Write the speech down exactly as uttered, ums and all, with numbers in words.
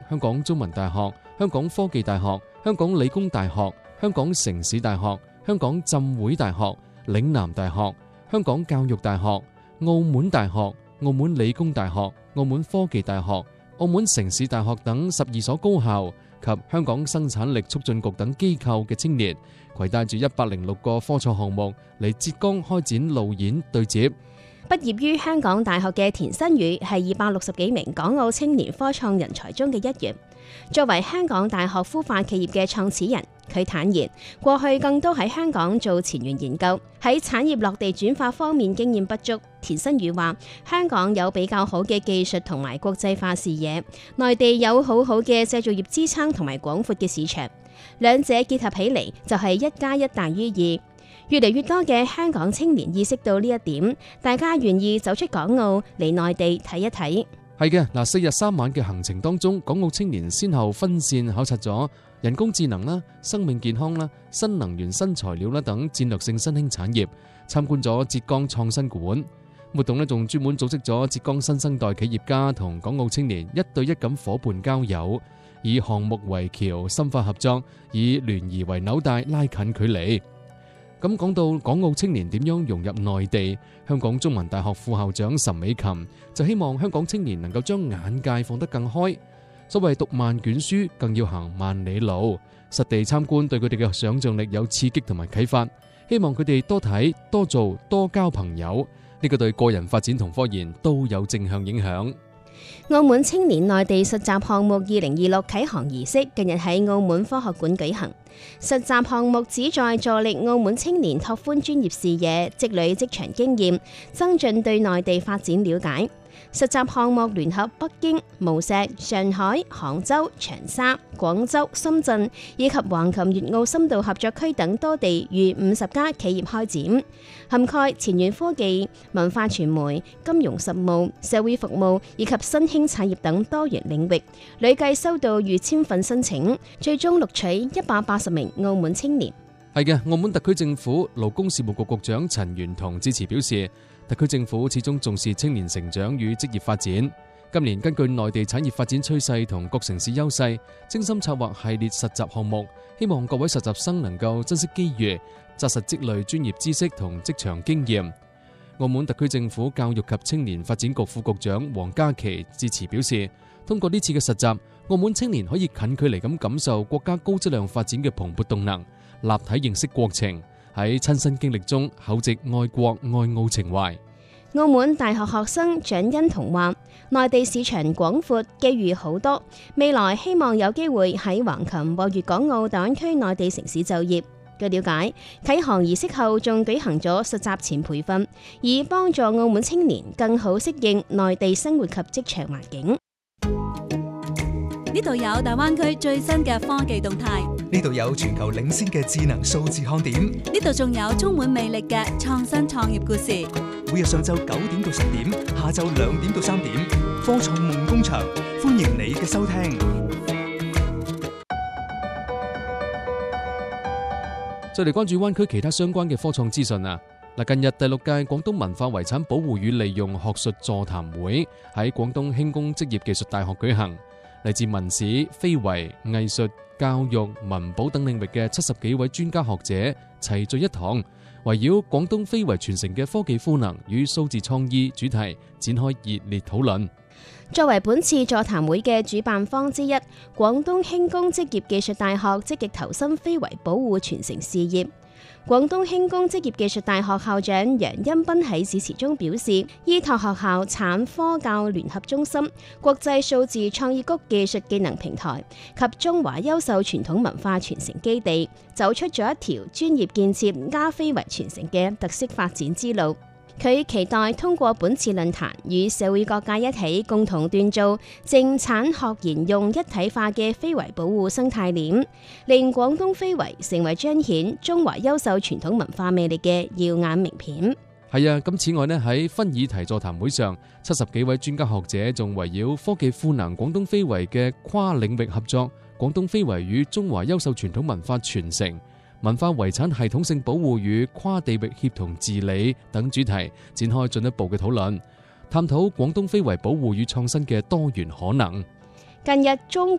香港中文大學、香港科技大學、香港理工大學、香港城市大學、香港浸會大學、嶺南大學、香港教育大學、澳門大學、澳門理工大學、澳門科技大學、澳門城市大學等十二所高校及香港生產力促進局等機構嘅青年，攜帶住一百零六個科創項目嚟浙江開展路演對接。 畢業於香港大學嘅田新宇係二百六十幾名港澳青年科創人才中嘅一員。作為香港大學孵化企業嘅創始人，佢坦言過去更多喺香港做前沿研究，喺產業落地轉化方面經驗不足。田新宇話：香港有比較好嘅技術同埋國際化視野，內地有好好嘅製造業支撐同埋廣闊嘅市場，兩者結合起嚟就係一加一大於二。越嚟越多嘅香港青年意識到呢一點，大家願意走出港澳嚟內地睇一睇。 係嘅，嗱，四日三晚嘅行程當中，港澳青年先後分線考察咗人工智能啦、生命健康啦、新能源新材料啦等戰略性新興產業，參觀咗浙江創新館。活動呢仲專門組織咗浙江新生代企業家同港澳青年一對一咁夥伴交友，以項目為橋深化合作，以聯誼為紐帶拉近距離。咁講到港澳青年點樣融入內地，香港中文大學副校長岑美琴就希望香港青年能夠將眼界放得更開。所謂讀萬卷書，更要行萬里路。實地參觀對佢哋嘅想像力有刺激同埋啟發，希望佢哋多睇、多做、多交朋友。呢個對個人發展同科研都有正向影響。 澳門青年內地實習項目二零二六啟航儀式近日喺澳門科學館舉行。實習項目旨在助力澳門青年拓寬專業視野，積累職場經驗，增進對內地發展了解。實習項目聯合北京、無錫、上海、杭州、長沙、廣州、深圳以及橫琴粵澳深度合作區等多地逾五十家企業開展，涵蓋前沿科技、文化傳媒、金融實務、社會服務以及新興產業等多元領域，累計收到逾千份申請，最終錄取一百八十名澳門青年。 係嘅，澳門特區政府勞工事務局局長陳元同致辭表示，特區政府始終重視青年成長與職業發展。今年根據內地產業發展趨勢同各城市優勢，精心策劃系列實習項目，希望各位實習生能夠珍惜機遇，紮實積累專業知識同職場經驗。澳門特區政府教育及青年發展局副局長黃嘉琪致辭表示，通過呢次嘅實習，澳門青年可以近距離咁感受國家高質量發展嘅蓬勃動能，立體認識國情，喺親身經歷中厚植愛國愛澳情懷。 澳門大學學生蔣欣彤話：內地市場廣闊，機遇好多，未來希望有機會喺橫琴或粵港澳大灣區內地城市就業。據了解，啟航儀式後仲舉行咗實習前培訓，以幫助澳門青年更好適應內地生活及職場環境。 呢度有大灣區最新嘅科技動態， 呢度有全球領先嘅智能數字看點， 呢度仲有充滿魅力嘅創新創業故事。 每日上晝九點到十點，下晝兩點到三點，科創夢工場，歡迎你嘅收聽。 再嚟關注灣區其他相關嘅科創資訊啊！嗱，近日第六屆廣東文化遺產保護與利用學術座談會喺廣東輕工職業技術大學舉行。嚟自文史、非遺、藝術、教育、文保等領域嘅七十幾位專家學者齊聚一堂，圍繞廣東非遺傳承嘅科技賦能與數字創意主題展開熱烈討論。 作為本次座談會嘅主辦方之一，廣東輕工職業技術大學積極投身非遺保護傳承事業。廣東輕工職業技術大學校長楊恩斌喺致辭中表示，依託學校產科教聯合中心、國際數字創意谷技術技能平台及中華優秀傳統文化傳承基地，走出咗一條專業建設加非遺傳承嘅特色發展之路。佢期待通過本次論壇與社會各界一起共同鍛造正產學研用一體化嘅非遺保護生態鏈，令廣東非遺成為彰顯中華優秀傳統文化魅力嘅耀眼名片。 係啊，咁此外呢，喺分議題座談會上，七十幾位專家學者仲圍繞科技賦能廣東非遺嘅跨領域合作、廣東非遺與中華優秀傳統文化傳承、文化遺產系統性保護與跨地域協同治理等主題展開進一步嘅討論，探討廣東非遺保護與創新嘅多元可能。 近日中